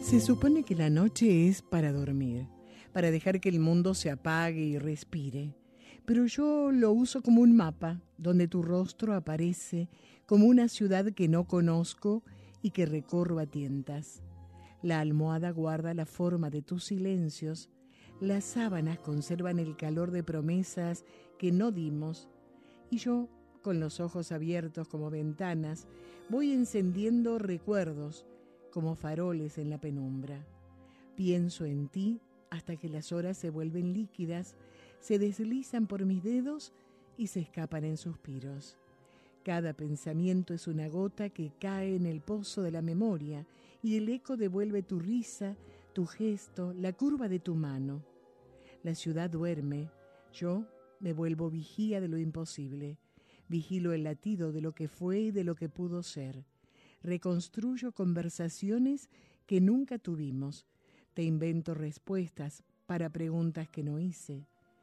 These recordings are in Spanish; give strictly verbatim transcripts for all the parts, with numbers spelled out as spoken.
Se supone que la noche es para dormir, para dejar que el mundo se apague y respire. Pero yo lo uso como un mapa donde tu rostro aparece como una ciudad que no conozco y que recorro a tientas. La almohada guarda la forma de tus silencios, las sábanas conservan el calor de promesas que no dimos, y yo, con los ojos abiertos como ventanas, voy encendiendo recuerdos como faroles en la penumbra. Pienso en ti hasta que las horas se vuelven líquidas, se deslizan por mis dedos y se escapan en suspiros. Cada pensamiento es una gota que cae en el pozo de la memoria y el eco devuelve tu risa, tu gesto, la curva de tu mano. La ciudad duerme, yo me vuelvo vigía de lo imposible, vigilo el latido de lo que fue y de lo que pudo ser. Reconstruyo conversaciones que nunca tuvimos, te invento respuestas para preguntas que no hice.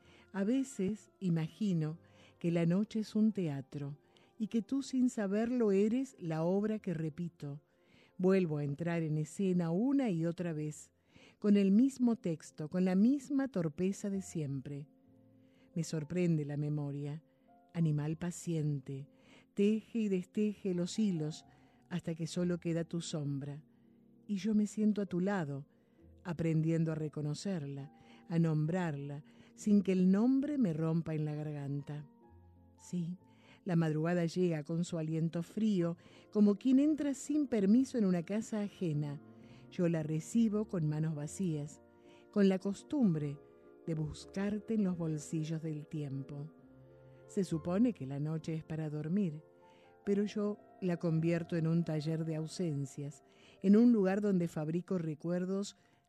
A veces imagino que la noche es un teatro y que tú sin saberlo eres la obra que repito. Vuelvo a entrar en escena una y otra vez, con el mismo texto, con la misma torpeza de siempre. Me sorprende la memoria, animal paciente, teje y desteje los hilos hasta que solo queda tu sombra. Y yo me siento a tu lado, aprendiendo a reconocerla, a nombrarla, sin que el nombre me rompa en la garganta. Sí, la madrugada llega con su aliento frío, como quien entra sin permiso en una casa ajena. Yo la recibo con manos vacías, con la costumbre de buscarte en los bolsillos del tiempo. Se supone que la noche es para dormir, pero yo la convierto en un taller de ausencias, en un lugar donde fabrico recuerdos